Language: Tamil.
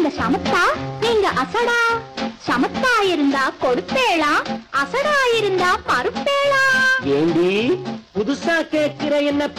நாங்க சமத்தா நீங்க அசடா. சமத்தா இருந்தா கொடுப்பேளா, அசடா இருந்தா மறுப்பேளா. ஏண்டி புதுசா கேட்கிற என்ன